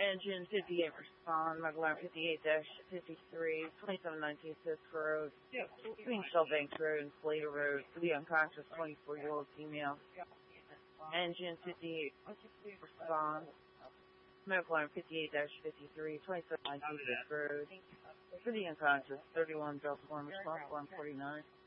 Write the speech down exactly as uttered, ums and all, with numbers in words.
Engine fifty-eight respond, McLaren fifty-eight fifty-three, twenty-seven nineteen Fisk Road, between Shellbanks Road and Slater Road, for the unconscious twenty-four-year-old female. Engine fifty-eight respond, McLaren fifty-eight fifty-three, twenty-seven nineteen Fisk Road, for the unconscious thirty-one Delta one respond, form forty-nine.